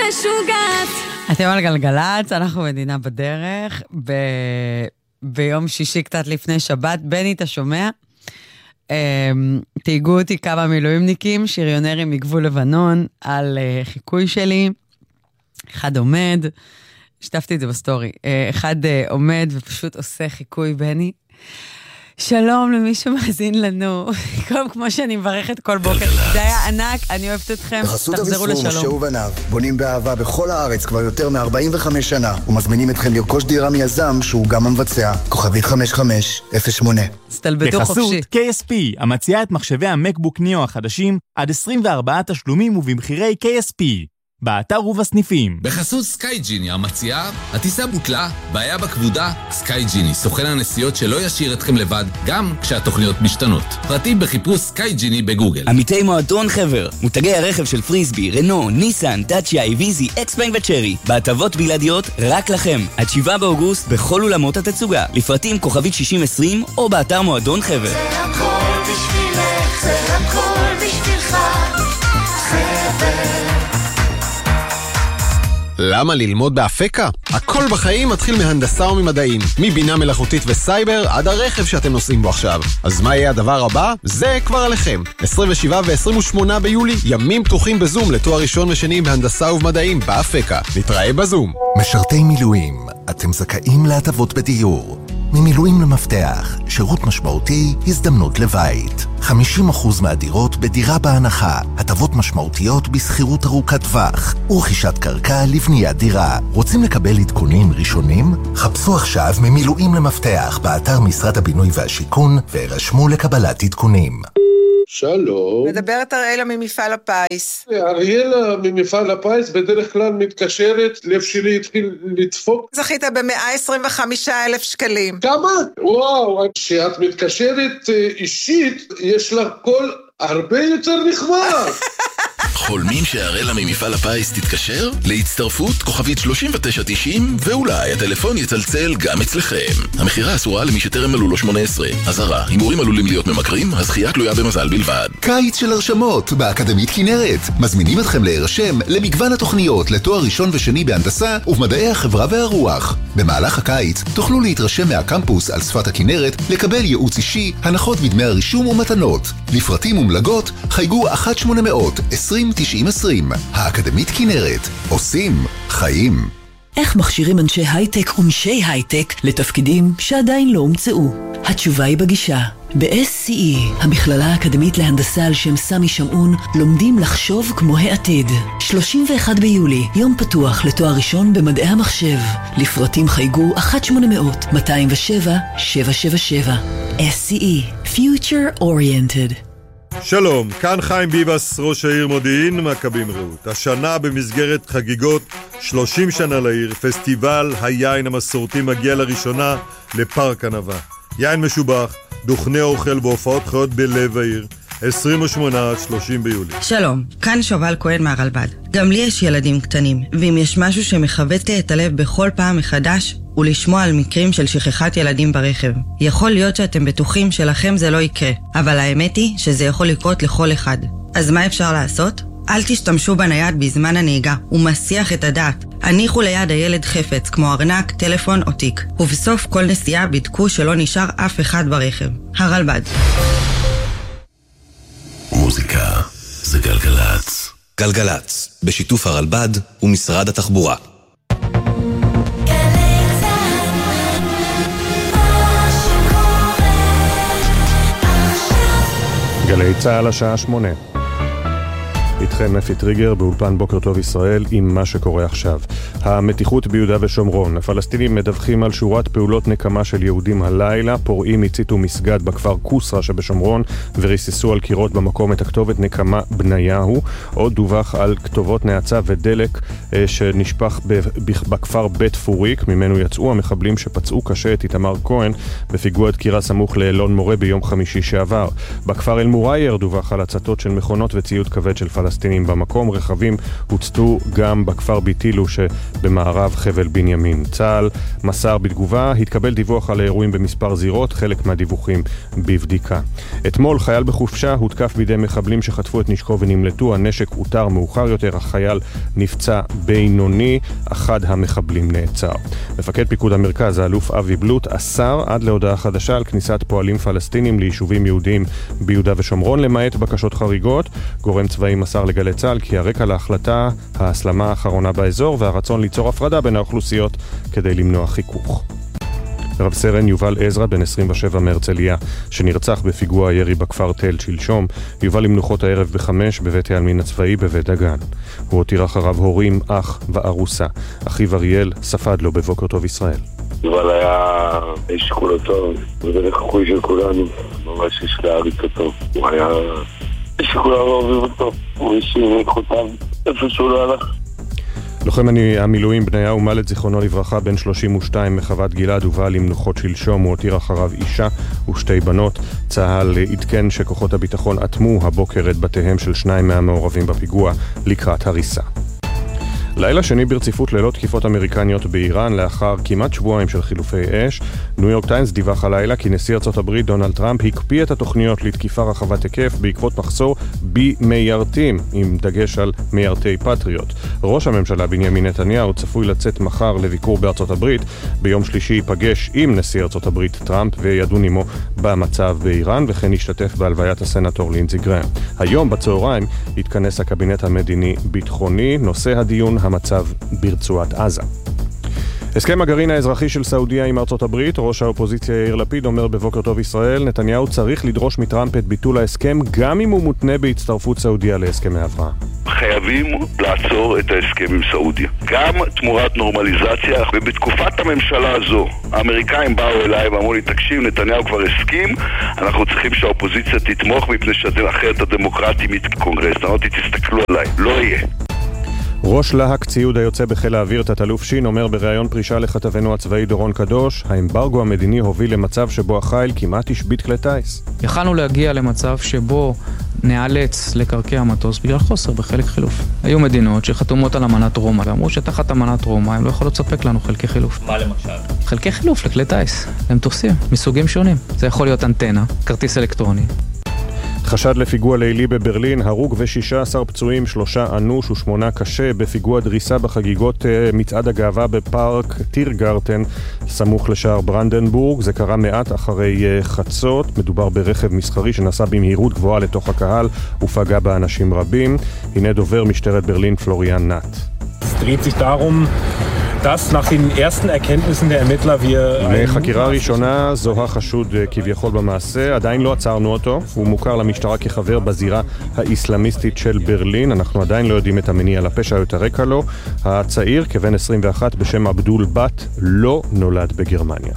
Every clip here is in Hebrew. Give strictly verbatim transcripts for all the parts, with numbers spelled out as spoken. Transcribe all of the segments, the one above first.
משוגעת. אתם על גלגלץ, אנחנו מדינה בדרך, ב... ביום שישי קצת לפני שבת. בני, אתה שומע? תהיגו אותי כמה מילואימניקים, שריונרים מגבול לבנון, על חיקוי שלי. אחד עומד, שתפתי את זה בסטורי, אחד עומד ופשוט עושה חיקוי, בני. שלום למי שמאזין לנו, כמו שאני מברכת כל בוקר, זה היה ענק, אני אוהבת אתכם, תחזרו לשלום. משה ובניו, בונים באהבה בכל הארץ כבר יותר מ-ארבעים וחמש שנה, ומזמינים אתכם לרכוש דירה מיזם שהוא גם המבצע, כוכבית חמש חמש אפס שמונה. סתלבטו חופשי. בחסות קיי אס פי, המציעה את מחשבי המקבוק ניאו החדשים, עד עשרים וארבעה תשלומים ובמחירי קיי אס פי. באתר ובסניפים. בחסות סקייג'יני המציעה, הטיסה בוטלה, בעיה בכבודה, סקייג'יני, סוכן הנסיעות שלא ישאיר אתכם לבד, גם כשהתוכניות משתנות. פרטים בחיפוש סקייג'יני בגוגל. עמיתי מועדון חבר, מותגי הרכב של פריסבי, רנו, ניסן, דאצ'יה, איביזי, אקספלנג וצ'רי, בהטבות בלעדיות רק לכם. עד שבעה באוגוסט בכל אולמות התצוגה. לפרטים כוכבית שישים עשרים או באתר מועדון חבר. זה הכל בשבילך, זה הכל בשבילך, חבר. למה ללמוד באפקה? הכל בחיים מתחיל מהנדסה וממדעים, מבינה מלאכותית וסייבר עד הרכב שאתם נוסעים בו עכשיו. אז מה יהיה הדבר הבא? זה כבר עליכם. עשרים ושבעה ו-עשרים ושמונה ביולי, ימים פתוחים בזום לתואר ראשון ושני בהנדסה ובמדעים באפקה. נתראה בזום. משרתי מילואים, אתם זכאים להטבות בדיור. ממילואים למפתח, שירות משמעותי, הזדמנות לבית. חמישים אחוז מהדירות בדירה בהנחה, הטבות משמעותיות בסחירות ארוכת טווח, ורכישת קרקע לבניית דירה. רוצים לקבל עדכונים ראשונים? חפשו עכשיו ממילואים למפתח באתר משרד הבינוי והשיכון, והירשמו לקבלת עדכונים. שלום. מדברת אריאלה ממפעל הפיס. אריאלה ממפעל הפיס בדרך כלל מתקשרת, לב שלי התחיל לדפוק. זכית ב-מאה עשרים וחמישה אלף שקלים. כמה? וואו, כשאת מתקשרת אישית, יש לה קול הרבה יותר נחמד. חולמים שהאראלה ממפעל הפיס תתקשר? להצטרפות כוכבית שלושים ותשע תשעים ואולי הטלפון יצלצל גם אצלכם. המחירה אסורה למי שטרם מלאו לו שמונה עשרה. אזהרה, הימורים עלולים להיות ממכרים, הזכייה תלויה במזל בלבד. קיץ של הרשמות באקדמית כנרת. מזמינים אתכם להירשם למגוון התוכניות לתואר ראשון ושני בהנדסה ובמדעי החברה והרוח. במהלך הקיץ תוכלו להתרשם מהקמפוס על שפת הכנרת, לקבל ייעוץ אישי, הנחות בדמי הרישום ומתנות. לפרטים ומלגות חייגו אחת שמונה אפס אפס עשרים תשעים עשרים. האקדמית כנרת. עושים חיים. איך מכשירים אנשי הייטק ומשי הייטק לתפקידים שעדיין לא הומצאו? התשובה היא בגישה. ב-אס סי אי, המכללה האקדמית להנדסה על שם סמי שמעון, לומדים לחשוב כמו העתיד. שלושים ואחד ביולי, יום פתוח לתואר ראשון במדעי המחשב. לפרטים חייגו אחת שמונה אפס אפס מאתיים ושבע שבע שבע שבע. אס סי אי, Future Oriented. שלום, כאן חיים ביבס, ראש העיר מודיעין, מכבים רעות. השנה במסגרת חגיגות שלושים שנה לעיר, פסטיבל היין המסורתי מגיע לראשונה לפארק ענבה. יין משובח, דוכני אוכל והופעות חיות בלב העיר, עשרים ושמונה עד שלושים ביולי. שלום, כאן שובל כהן מהרלב"ד. גם לי יש ילדים קטנים, ואם יש משהו שמחבט לי את הלב בכל פעם מחדש, הוא לשמוע על מקרים של שכחת ילדים ברכב. יכול להיות שאתם בטוחים שלכם זה לא יקרה, אבל האמת היא שזה יכול לקרות לכל אחד. אז מה אפשר לעשות? אל תשתמשו בנייד בזמן הנהיגה, הוא מסיח את הדעת. הניחו ליד הילד חפץ, כמו ארנק, טלפון או תיק. ובסוף כל נסיעה בדקו שלא נשאר אף אחד ברכב. הרלב"ד. מוזיקה זה גלגלץ. גלגלץ, בשיתוף הרלב"ד ומשרד התחבורה. גלי צהל השעה שמונה. איתכם מפי טריגר באולפן בוקר טוב ישראל עם מה שקורה עכשיו. המתיחות ביהודה ושומרון. הפלסטינים מדווחים על שורת פעולות נקמה של יהודים הלילה. פורעים הציתו מסגד בכפר קוסרה שבשומרון וריססו על קירות במקום את הכתובת נקמה בניהו. עוד דווח על כתובות נאצה ודלק שנשפך בכפר בית פוריק. ממנו יצאו המחבלים שפצעו קשה את איתמר כהן בפיגוע דקירה סמוך לאלון מורה ביום חמישי שעבר. בכפר אל מורייר דווח על הצתות של מכונות וציוד כבד של פלסטינים. פלסטינים במקום. רכבים הוצתו גם בכפר ביטילו שבמערב חבל בנימין. צה"ל מסר בתגובה, התקבל דיווח על האירועים במספר זירות, חלק מהדיווחים בבדיקה. אתמול חייל בחופשה הותקף בידי מחבלים שחטפו את נשקו ונמלטו. הנשק הותר מאוחר יותר, החייל נפצע בינוני, אחד המחבלים נעצר. מפקד פיקוד המרכז, האלוף אבי בלוט, אסר עד להודעה חדשה על כניסת פועלים פלסטינים ליישובים יהודיים ביהודה ושומרון, למעט בקשות חריגות. גורם צבאי מסר לגלי צה"ל כי הרקע להחלטה ההסלמה האחרונה באזור והרצון ליצור הפרדה בין האוכלוסיות כדי למנוע חיכוך. רב סרן יובל עזרא, בן עשרים ושבע מהרצליה, שנרצח בפיגוע הירי בכפר תל שלשום, יובל למנוחות הערב בחמש בבית העלמין הצבאי בבית דגן. הוא הותיר אחריו הורים, אח וארוסה. אחיו אריאל ספד לו בבוקר טוב ישראל. יובל היה איש כולו טוב, וזה לחכוי של כולנו, ממש יש להריץ אותו. הוא היה איש כולנו אוהבים אותו, הוא איש חותם איפה שהוא לא הלך. לוחם המילואים בניהו מלט זיכרונו לברכה, בן שלושים ושתיים מחוות גלעד, הובא למנוחות שלשום. הוא הותיר אחריו אישה ושתי בנות. צה"ל עדכן שכוחות הביטחון אטמו הבוקר את בתיהם של שניים מהמעורבים בפיגוע לקראת הריסה. לילה שני ברציפות ללא תקיפות אמריקניות באיראן לאחר כמעט שבועיים של חילופי אש. ניו יורק טיימס דיווח הלילה כי נשיא ארצות הברית דונלד טראמפ הקפיא את התוכניות לתקיפה רחבת היקף בעקבות מחסור במיירטים, עם דגש על מיירטי פטריוט. ראש הממשלה בנימין נתניהו צפוי לצאת מחר לביקור בארצות הברית. ביום שלישי ייפגש עם נשיא ארצות הברית טראמפ וידון עמו במצב באיראן, וכן ישתתף בהלוויית הסנטור לינזי גראם. היום בצהריים יתכנס הקבינט המדיני-ביטחוני. נושא הדיון המצב ברצועת עזה. הסכם הגרעין האזרחי של סעודיה עם ארצות הברית. ראש האופוזיציה יאיר לפיד אומר בבוקר טוב ישראל, נתניהו צריך לדרוש מטראמפ את ביטול ההסכם גם אם הוא מותנה בהצטרפות סעודיה להסכמי אברהם. חייבים לעצור את ההסכם עם סעודיה, גם תמורת נורמליזציה. ובתקופת הממשלה הזו האמריקאים באו אליי ואמרו לי, תקשיב, נתניהו כבר הסכים, אנחנו צריכים שהאופוזיציה תתמוך מפני שאחרת הדמוקרטים יתקונגרס. אמרתי, תסתכלו עליי, לא יהיה. ראש להק ציוד היוצא בחיל האוויר תת-אלוף שין אומר בראיון פרישה לכתבנו הצבאי דורון קדוש, האמברגו המדיני הוביל למצב שבו החיל כמעט השבית כלי טייס. יכלנו להגיע למצב שבו נאלץ לקרקע המטוס בגלל חוסר בחלק חילוף. היו מדינות שחתומות על אמנת רומא ואמרו שתחת אמנת רומא הם לא יכולות לספק לנו חלקי חילוף. מה למשל? חלקי חילוף לכלי טייס. הם תופסים מסוגים שונים. זה יכול להיות אנטנה, כרטיס אלקטרוני. חשד לפיגוע לילי בברלין, הרוג ושישה עשר פצועים, שלושה אנוש ושמונה קשה בפיגוע דריסה בחגיגות מצעד הגאווה בפארק טירגרטן סמוך לשער ברנדנבורג. זה קרה מעט אחרי חצות. מדובר ברכב מסחרי שנסע במהירות גבוהה לתוך הקהל ופגע באנשים רבים. הנה דובר משטרת ברלין פלוריאן נאט. dreht sich darum, dass nach den ersten Erkenntnissen der Ermittler wir... לחקירה ראשונה זוהה חשוד כביכול במעשה, עדיין לא עצרנו אותו, הוא מוכר למשטרה כחבר בזירה האסלאמיסטית של ברלין, אנחנו עדיין לא יודעים את המניע לפשע יותר רקע לו. הצעיר, כבן עשרים ואחת בשם אבדול בת, לא נולד בגרמניה.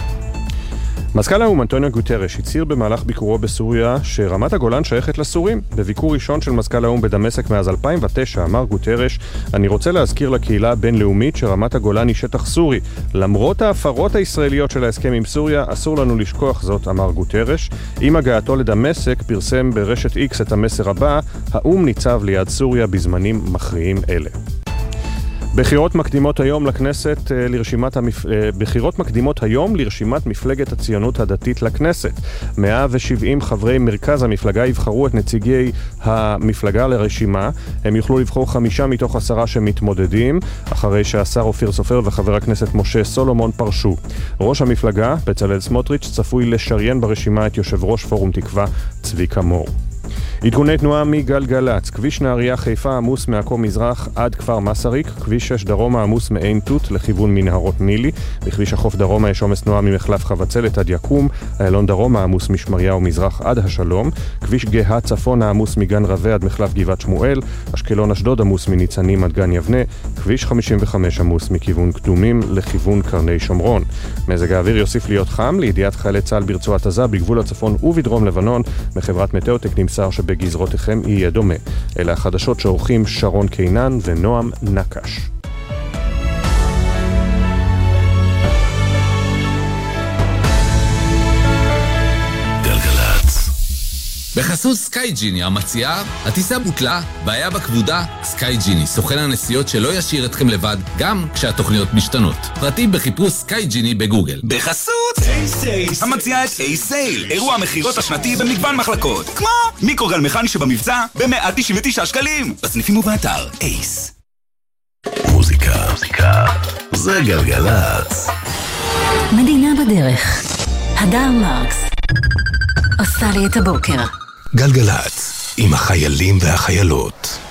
מזכ"ל האו"ם אנטוניו גוטרש הצהיר במהלך ביקורו בסוריה שרמת הגולן שייכת לסורים. בביקור ראשון של מזכ"ל האו"ם בדמשק מאז אלפיים ותשע אמר גוטרש, אני רוצה להזכיר לקהילה הבינלאומית שרמת הגולן היא שטח סורי. למרות ההפרות הישראליות של ההסכם עם סוריה, אסור לנו לשכוח זאת, אמר גוטרש. עם הגעתו לדמשק פרסם ברשת איקס את המסר הבא, האו"ם ניצב ליד סוריה בזמנים מכריעים אלה. בחירות מקדימות היום לכנסת לרשימת המפ... בחירות מקדימות היום לרשימת מפלגת הציונות הדתית לכנסת. מאה ושבעים חברי מרכז המפלגה יבחרו את נציגי המפלגה לרשימה. הם יוכלו לבחור חמישה מתוך עשרה שמתמודדים, אחרי שהשר אופיר סופר וחבר הכנסת משה סולומון פרשו. ראש המפלגה, בצלאל סמוטריץ', צפוי לשריין ברשימה את יושב ראש פורום תקווה צביקה מור. עדכוני תנועה מגלגלץ, כביש נהריה חיפה עמוס מעכו מזרח עד כפר מסריק, כביש שש דרומה עמוס מעין תות לכיוון מנהרות נילי, בכביש החוף דרומה יש עומס תנועה ממחלף חבצלת עד יקום, איילון דרומה עמוס משמריהו מזרח עד השלום, כביש גאה צפונה עמוס מגן רווה עד מחלף גבעת שמואל, אשקלון אשדוד עמוס מניצנים עד גן יבנה, כביש חמישים וחמש עמוס מכיוון קדומים לכיוון קרני שומרון. מזג האוויר יוסיף להיות חם, לידיעת חיילי צה"ל ברצועת עזה בגבול הצפון ובדרום לבנון, מחברת מטאוטק נמסר שבגזרותיכם יהיה דומה. אלה החדשות שעורכים שרון קינן ונועם נקש. בחסות סקאי ג'יני המציעה, הטיסה בוטלה, בעיה בכבודה, סקאי ג'יני, סוכן הנסיעות שלא ישאיר אתכם לבד, גם כשהתוכניות משתנות. פרטים בחיפוש סקאי ג'יני בגוגל. בחסות אייס, המציעה את אייס סייל, אירוע המחירות השנתי במגוון מחלקות, כמו מיקרוגל מכני שבמבצע ב-מאה תשעים ותשעה שקלים. בסניפים ובאתר אייס. מוזיקה, מוזיקה, זה גלגלצ. מדינה בדרך. הדר מרקס עושה לי את הבוקר. גלגלצ, עם החיילים והחיילות.